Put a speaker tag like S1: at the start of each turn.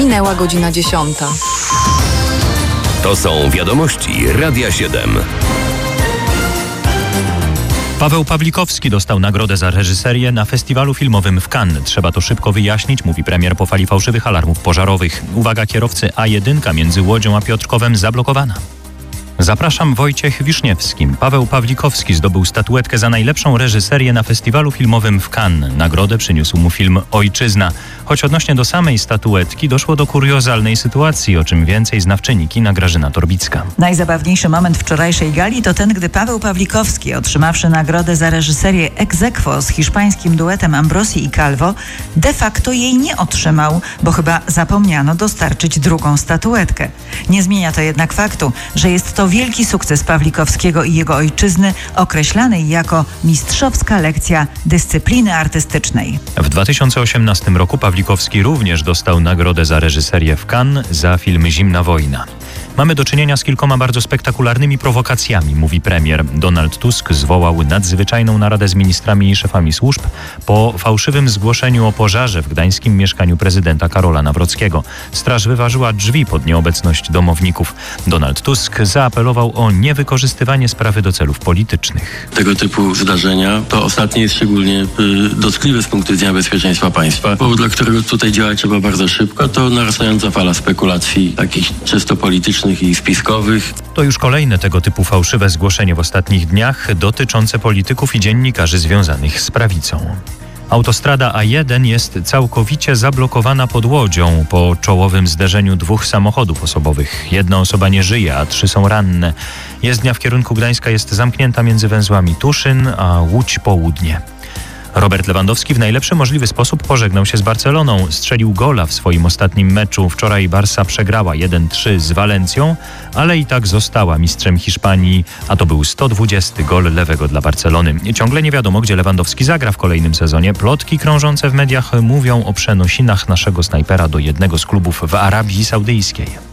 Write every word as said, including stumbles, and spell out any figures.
S1: Minęła godzina dziesiąta.
S2: To są wiadomości Radia siedem.
S3: Paweł Pawlikowski dostał nagrodę za reżyserię na festiwalu filmowym w Cannes. Trzeba to szybko wyjaśnić, mówi premier po fali fałszywych alarmów pożarowych. Uwaga kierowcy A jeden między Łodzią a Piotrkowem zablokowana. Zapraszam, Wojciech Wiszniewski. Paweł Pawlikowski zdobył statuetkę za najlepszą reżyserię na festiwalu filmowym w Cannes. Nagrodę przyniósł mu film Ojczyzna. Choć odnośnie do samej statuetki doszło do kuriozalnej sytuacji, o czym więcej znawczyni kina Grażyna Torbicka.
S4: Najzabawniejszy moment wczorajszej gali to ten, gdy Paweł Pawlikowski, otrzymawszy nagrodę za reżyserię ex aequo z hiszpańskim duetem Ambrosi i Calvo, de facto jej nie otrzymał, bo chyba zapomniano dostarczyć drugą statuetkę. Nie zmienia to jednak faktu, że jest to wielki sukces Pawlikowskiego i jego ojczyzny, określanej jako mistrzowska lekcja dyscypliny artystycznej.
S3: W dwa tysiące osiemnastym roku Pawlikowski również dostał nagrodę za reżyserię w Cannes za film Zimna wojna. Mamy do czynienia z kilkoma bardzo spektakularnymi prowokacjami, mówi premier. Donald Tusk zwołał nadzwyczajną naradę z ministrami i szefami służb po fałszywym zgłoszeniu o pożarze w gdańskim mieszkaniu prezydenta Karola Nawrockiego. Straż wyważyła drzwi pod nieobecność domowników. Donald Tusk zaapelował o niewykorzystywanie sprawy do celów politycznych.
S5: Tego typu zdarzenia to ostatnie jest szczególnie y, dotkliwe z punktu widzenia bezpieczeństwa państwa. Powód, dla którego tutaj działać trzeba bardzo szybko, to narastająca fala spekulacji takich czysto politycznych i spiskowych.
S3: To już kolejne tego typu fałszywe zgłoszenie w ostatnich dniach dotyczące polityków i dziennikarzy związanych z prawicą. Autostrada A jeden jest całkowicie zablokowana pod Łodzią po czołowym zderzeniu dwóch samochodów osobowych. Jedna osoba nie żyje, a trzy są ranne. Jezdnia w kierunku Gdańska jest zamknięta między węzłami Tuszyn a Łódź Południe. Robert Lewandowski w najlepszy możliwy sposób pożegnał się z Barceloną. Strzelił gola w swoim ostatnim meczu. Wczoraj Barsa przegrała jeden trzy z Walencją, ale i tak została mistrzem Hiszpanii, a to był sto dwudziesty gol lewego dla Barcelony. Ciągle nie wiadomo, gdzie Lewandowski zagra w kolejnym sezonie. Plotki krążące w mediach mówią o przenosinach naszego snajpera do jednego z klubów w Arabii Saudyjskiej.